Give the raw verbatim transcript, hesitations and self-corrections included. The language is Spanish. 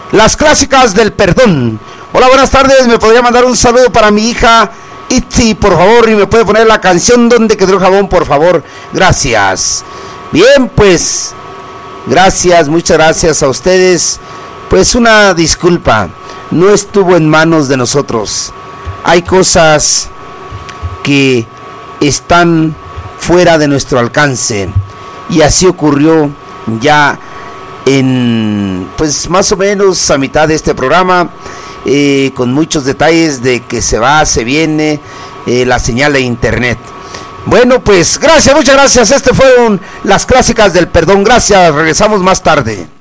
las clásicas del perdón. Hola, buenas tardes, me podría mandar un saludo para mi hija Itzi, por favor, y me puede poner la canción Donde quedó el jabón, por favor, gracias. Bien, pues, gracias, muchas gracias a ustedes. Pues una disculpa, no estuvo en manos de nosotros. Hay cosas que están fuera de nuestro alcance, y así ocurrió ya en, pues más o menos a mitad de este programa, eh, con muchos detalles de que se va, se viene eh, la señal de internet. Bueno, pues gracias, muchas gracias. Este fueron las clásicas del perdón. Gracias, regresamos más tarde.